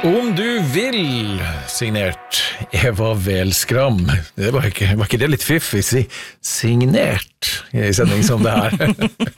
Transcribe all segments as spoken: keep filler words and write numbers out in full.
Om du vil, signert Eva Velskram. Det var ikke, var ikke det litt fiffig, si signert i sending som det her.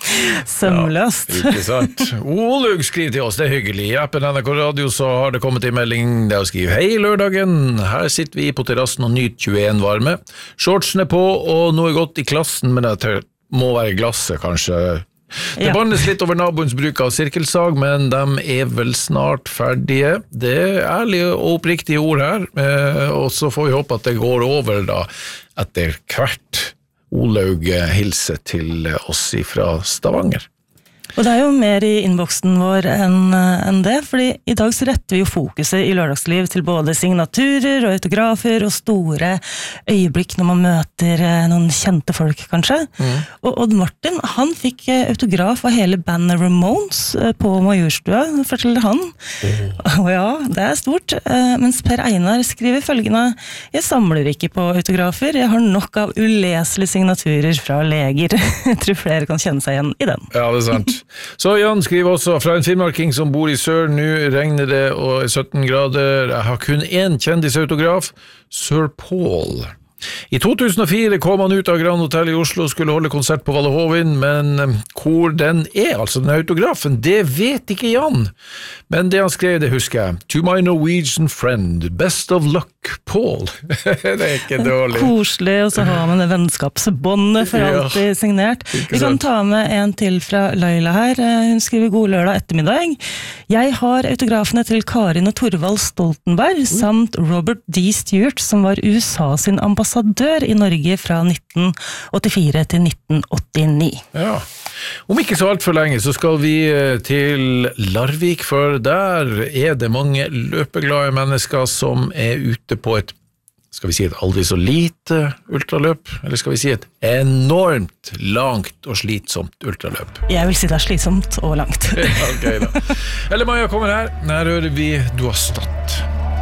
Sømløst. Ja, ikke sant. Olaug skriver til oss, det er hyggelig. I appen N R K Radio så har det kommet en melding der å skrive, hei lørdagen, her sitter vi på terrassen og nyter tjueen varme. Shortsene på og noe godt i klassen, men det må være glasset kanskje. Det bandes litt over naboens bruk av sirkelsag, men de er vel snart ferdige. Det er ærlige og oppriktige ord her, og så får vi håpe at det går over da, etter hvert. Olaug hilser til oss fra Stavanger. Og det er jo mer i innboksen vår enn, enn det, fordi i dag så retter vi jo fokuset i lørdagsliv til både signaturer og autografer og store øyeblikk når man møter noen kjente folk, kanskje. Mm. Og Odd Martin, han fikk autograf av hele bandet Ramones på Majorstua, forteller han. Mm. Og ja, det er stort. Mens Per Einar skriver følgende, jeg samler ikke på autografer, jeg har nok av uleselige signaturer fra leger. Jeg tror flere kan kjenne seg igjen i den. Ja, det er sant. Så Jan skriver også fra en finnmarking som bor i sør, nå regner det og er sytten grader. Jeg har kun en kjendisautograf, Sir Paul. I to tusen og fire kom han ut av Grand Hotel i Oslo og skulle holde konsert på Valle Hovin, men hvor den er, altså den autografen, det vet ikke Jan. Men det han skrev, det husker jeg. To my Norwegian friend, best of luck, Paul. Det er ikke dårlig. Koselig, og så har man det vennskapsbåndet for alltid ja, signert. Vi kan ta med en til fra Laila her. Hun skriver god lørdag ettermiddag. Jeg har autografene til Karin og Torvald Stoltenberg, samt Robert D. Stewart, som var U S A sin ambassadør i Norge fra nitten åttifire til nitten åttini. Ja. Om ikke så alt for lenge så skal vi til Larvik, for der er det mange løpeglade mennesker som er ute på et, skal vi si et aldri så lite ultraløp, eller skal vi si et enormt langt og slitsomt ultraløp. Jeg vil si det er slitsomt og langt. Ja, ok da. Eller Maja kommer her, her hører vi Du har stått.